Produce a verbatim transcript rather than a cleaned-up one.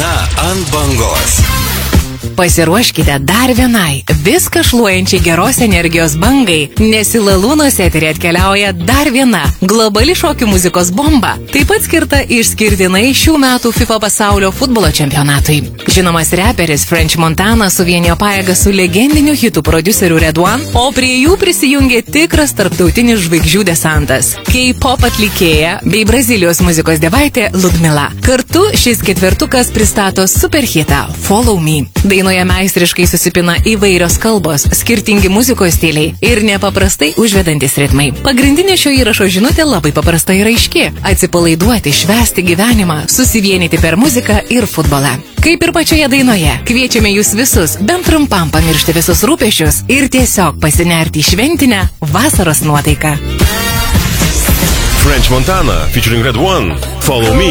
Daina ant bangos. Pasiruoškite dar vienai viską šluojančiai geros energijos bangai, nes į Lalūnos eterį atkeliauja dar viena globali šokių muzikos bomba, taip pat skirta išskirtinai šių metų FIFA pasaulio futbolo čempionatui. Žinomas reperis French Montana suvienijo pajėgą su legendiniu hitų prodiuseriu Red One, o prie jų prisijungė tikras tarptautinis žvaigždžių desantas – K-pop atlikėja bei Brazilijos muzikos dievaitė Ludmila. Kartu šis ketvertukas pristato superhitą Follow Me. Dainoje meistriškai susipina įvairios kalbos, skirtingi muzikos stiliai ir nepaprastai užvedantis ritmai. Pagrindinė šio įrašo žinutė labai paprasta ir aiški – atsipalaiduoti, švęsti gyvenimą, susivienyti per muziką ir futbolą. Kaip ir pačioje dainoje, kviečiame jūs visus bent trumpam pamiršti visus rūpesčius ir tiesiog pasinerti į šventinę vasaros nuotaiką. French Montana featuring Red One, Follow Me.